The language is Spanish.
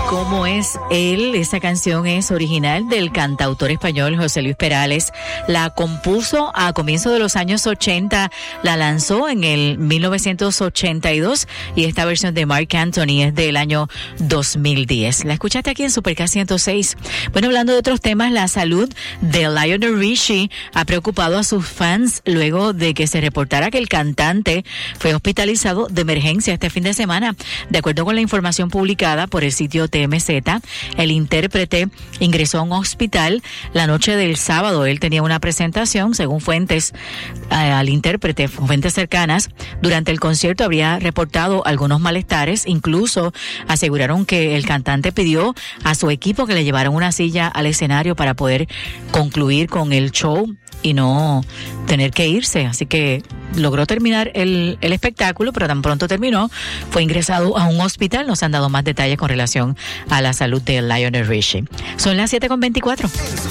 cómo es él. Esa canción es original del cantautor español José Luis Perales. La compuso a comienzos de los años 80, la lanzó en el 1982 y esta versión de Marc Anthony es del año 2010. La escuchaste aquí en Supercast 106. Bueno, hablando de otros temas, la salud de Lionel Richie ha preocupado a sus fans luego de que se reportara que el cantante fue hospitalizado de emergencia este fin de semana. De acuerdo con la información publicada por el sitio TMZ, el intérprete ingresó a un hospital la noche del sábado. Él tenía una presentación, según fuentes al intérprete, fuentes cercanas. Durante el concierto habría reportado algunos malestares. Incluso aseguraron que el cantante pidió a su equipo que le llevaran una silla al escenario para poder concluir con el show y no tener que irse. Así que logró terminar el espectáculo, pero tan pronto terminó, fue ingresado a un hospital. Nos han dado más detalles con relación a la salud de Lionel Richie. Son las 7:24.